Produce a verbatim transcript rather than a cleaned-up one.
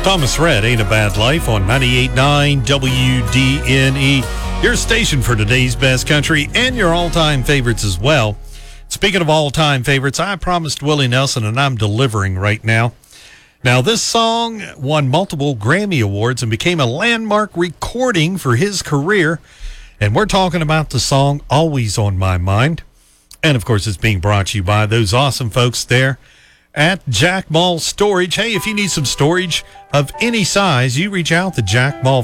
Thomas Rhett, Ain't a Bad Life on ninety-eight point nine W D N E. Your station for today's best country and your all-time favorites as well. Speaking of all-time favorites, I promised Willie Nelson, and I'm delivering right now. Now, this song won multiple Grammy Awards and became a landmark recording for his career. And we're talking about the song Always on My Mind. And, of course, it's being brought to you by those awesome folks there at Jack Mall Storage. Hey, if you need some storage of any size, you reach out to Jack Mall